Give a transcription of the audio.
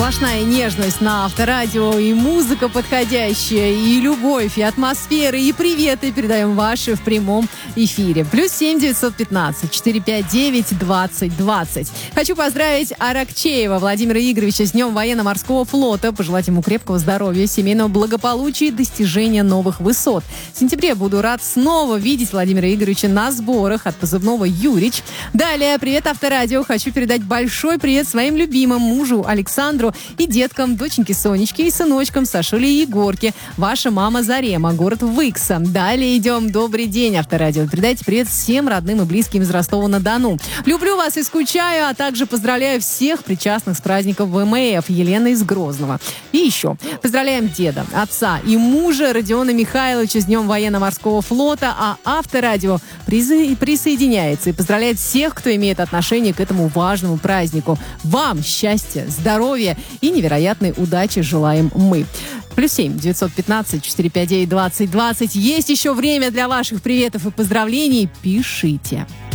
Сплошная нежность на Авторадио, и музыка подходящая, и любовь, и атмосфера, и приветы передаем ваши в прямом эфире. +7 915 459 20 20. Хочу поздравить Аракчеева Владимира Игоревича с Днем военно-морского флота, пожелать ему крепкого здоровья, семейного благополучия и достижения новых высот. В сентябре буду рад снова видеть Владимира Игоревича на сборах от позывного Юрич. Далее, привет Авторадио. Хочу передать большой привет своим любимым, мужу Александру и деткам, доченьке Сонечке и сыночкам Сашуле и Егорке. Ваша мама Зарема, город Выкса. Далее идем. Добрый день, Авторадио. Передайте привет всем родным и близким из Ростова-на-Дону. Люблю вас и скучаю, а также поздравляю всех причастных с праздником ВМФ. Елена из Грозного. И еще. Поздравляем деда, отца и мужа Родиона Михайловича с Днем военно-морского флота, а Авторадио присоединяется и поздравляет всех, кто имеет отношение к этому важному празднику. Вам счастья, здоровья и невероятной удачи желаем мы. +7 915 459 20 20. Есть еще время для ваших приветов и поздравлений. Пишите.